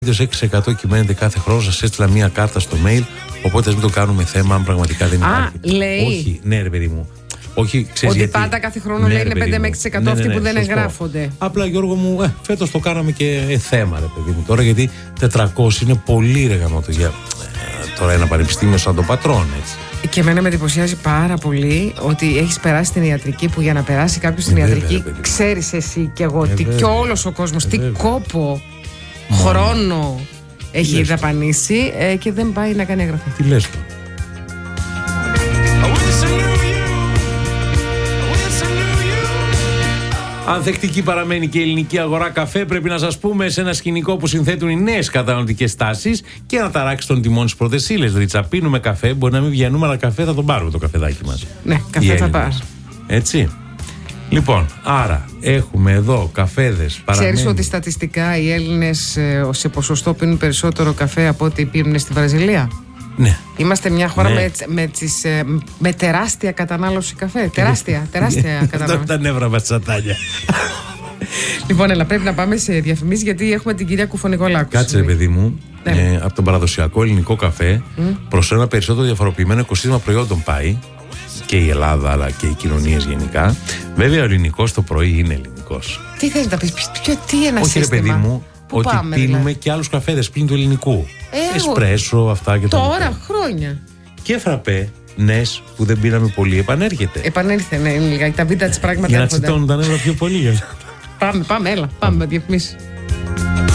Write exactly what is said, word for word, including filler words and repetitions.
έξι τοις εκατό κυμαίνεται κάθε χρόνο. Σας έστειλα μία κάρτα στο mail. Οπότε μην το κάνουμε θέμα αν πραγματικά δεν υπάρχει. Α, λέει. Όχι, ναι, ρε παιδί μου. Όχι, ξέρεις ότι γιατί. πάντα κάθε χρόνο ναι, λέει είναι παιδί πέντε με μου. έξι τοις εκατό ναι, ναι, αυτοί ναι, που δεν σωστό. εγγράφονται. Απλά, Γιώργο μου, ε, φέτος το κάναμε και ε, θέμα, ρε παιδί μου. Τώρα γιατί τετρακόσια είναι πολύ, ρε γαμώτο, για ε, τώρα ένα πανεπιστήμιο σαν το Πατρόν, έτσι. Και εμένα με εντυπωσιάζει πάρα πολύ ότι έχεις περάσει την ιατρική, που για να περάσει κάποιος στην Ε, βέβαια, ιατρική, ρε παιδί μου. ξέρεις εσύ και εγώ Ε, τι, βέβαια. και όλος ο κόσμος, Ε, τι βέβαια. κόπο, Μόνο. χρόνο έχει λες δαπανίσει ε, και δεν πάει να κάνει εγγραφή. Τι λες τώρα. Ανθεκτική παραμένει και η ελληνική αγορά καφέ. Πρέπει να σας πούμε, σε ένα σκηνικό που συνθέτουν οι νέες καταναλωτικές τάσεις και αναταράξει των τιμών στις πρώτες ύλες. Ρίτσα, πίνουμε καφέ, μπορεί να μην βγαίνουμε, αλλά καφέ θα τον πάρουμε το καφεδάκι μας. Ναι, Οι καφέ θα Έλληνες. πάρει. Έτσι. Λοιπόν, άρα έχουμε εδώ καφέδες παραμένει. Ξέρεις ότι στατιστικά οι Έλληνες ε, σε ποσοστό πίνουν περισσότερο καφέ από ό,τι πίνουν στη Βραζιλία. Ναι. Είμαστε μια χώρα Ναι. με, με, τις, ε, με τεράστια κατανάλωση καφέ. Τεράστια, τεράστια Αυτό κατανάλωση. τα νεύρα μας τσατάλια. Λοιπόν, έλα, πρέπει να πάμε σε διαφημίσεις γιατί έχουμε την κυρία Κουφονικολάκου. Κάτσε, ρε παιδί μου, Ναι. ε, από τον παραδοσιακό ελληνικό καφέ προς ένα περισσότερο διαφοροποιημένο οικοσύστημα προϊόντων πάει και η Ελλάδα αλλά και οι κοινωνίες γενικά. Βέβαια, ο ελληνικός το πρωί είναι ελληνικός. Τι θες να πεις, ποιο, τι ένα Όχι, ρε σύστημα. παιδί μου, Πού ότι πάμε, πίνουμε δηλαδή? και άλλους καφέδες πλην του ελληνικού. Ε, Εσπρέσο, αυτά και τα Τώρα, λοιπά. χρόνια. Και φραπέ, νες, που δεν πήραμε πολύ, επανέρχεται. Επανέλθε, ναι, είναι λίγα. Τα βίντεο της πράγματα Για να έρχονται. τσιτώνουν τα νεύρα πιο πολύ. Πάμε, πάμε, έλα, πάμε με διαφημίσεις.